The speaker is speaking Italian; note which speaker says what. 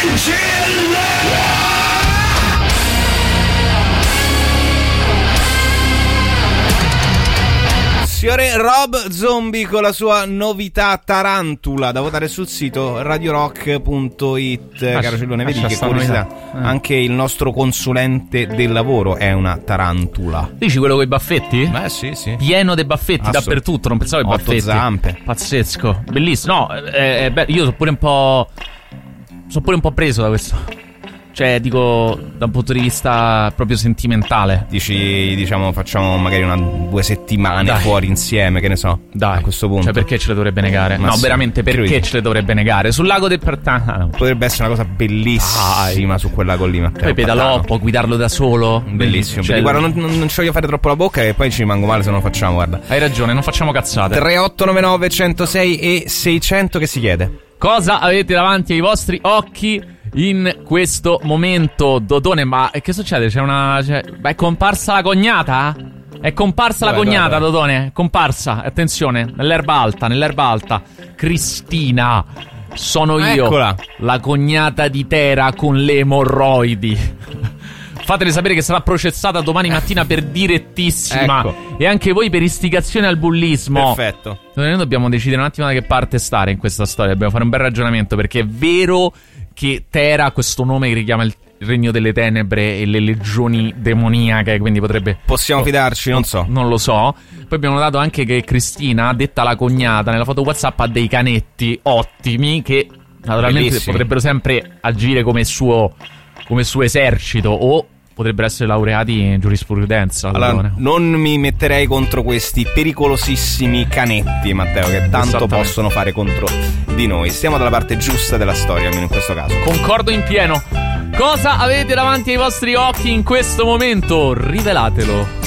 Speaker 1: Signore Rob Zombie con la sua novità Tarantula, da votare sul sito radiorock.it. Caro Cellone, vedi che curiosità, anche il nostro consulente del lavoro è una tarantula.
Speaker 2: Dici quello con i baffetti?
Speaker 1: Beh sì.
Speaker 2: Pieno dei baffetti dappertutto, non pensavo ai baffetti.
Speaker 1: 8 zampe.
Speaker 2: Pazzesco, bellissimo. No, io sono pure un po' preso da questo. Cioè, dico, da un punto di vista proprio sentimentale.
Speaker 1: Dici, diciamo, facciamo magari 2 settimane fuori insieme, che ne so.
Speaker 2: Dai,
Speaker 1: a questo punto.
Speaker 2: Cioè, perché ce le dovrebbe negare?
Speaker 1: Ma
Speaker 2: no,
Speaker 1: sì,
Speaker 2: veramente, perché ce le dovrebbe negare? Sul lago del Partano.
Speaker 1: Potrebbe essere una cosa bellissima su quel lago lì, Matteo.
Speaker 2: Poi pedalò, può guidarlo da solo.
Speaker 1: Bellissimo.
Speaker 2: Cioè,
Speaker 1: guarda, non ci voglio fare troppo la bocca e poi ci rimango male se non lo facciamo, guarda.
Speaker 2: Hai ragione, non facciamo cazzate.
Speaker 1: 3899 106 e 600 che si chiede.
Speaker 2: Cosa avete davanti ai vostri occhi in questo momento, Dodone? Ma che succede? Ma è comparsa la cognata? È comparsa la cognata, Dodone. È comparsa, attenzione, nell'erba alta. Cristina, sono io.
Speaker 1: Eccola.
Speaker 2: La cognata di Tera con le emorroidi. Fatele sapere che sarà processata domani mattina per direttissima.
Speaker 1: Ecco.
Speaker 2: E anche voi per istigazione al bullismo.
Speaker 1: Perfetto.
Speaker 2: Noi dobbiamo decidere un attimo da che parte stare in questa storia. Dobbiamo fare un bel ragionamento, perché è vero che Tera ha questo nome che richiama il regno delle tenebre e le legioni demoniache, quindi potrebbe...
Speaker 1: Possiamo fidarci? Non so.
Speaker 2: Non lo so. Poi abbiamo notato anche che Cristina, detta la cognata, nella foto WhatsApp ha dei canetti ottimi che naturalmente
Speaker 1: bellissimi.
Speaker 2: Potrebbero sempre agire come suo esercito, o potrebbero essere laureati in giurisprudenza.
Speaker 1: Allora, non mi metterei contro questi pericolosissimi canetti, Matteo, che tanto possono fare contro di noi. Stiamo dalla parte giusta della storia, almeno in questo caso.
Speaker 2: Concordo in pieno. Cosa avete davanti ai vostri occhi in questo momento? Rivelatelo.